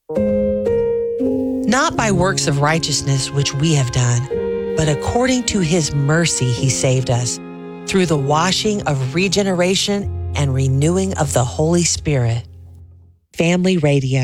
Not by works of righteousness which we have done, but according to his mercy he saved us, through the washing of regeneration and renewing of the Holy Spirit. Family Radio.